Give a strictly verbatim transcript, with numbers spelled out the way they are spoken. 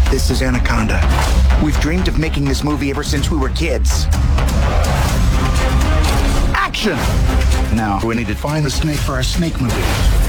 This is Anaconda. We've dreamed of making this movie ever since we were kids. Action! Now, we need to find the snake for our snake movie.